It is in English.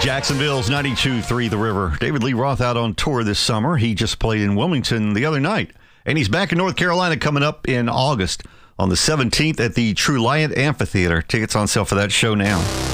Jacksonville's 92.3 The River. David Lee Roth out on tour this summer. He just played in Wilmington the other night. And he's back in North Carolina coming up in August on the 17th at the Truliant Amphitheater. Tickets on sale for that show now.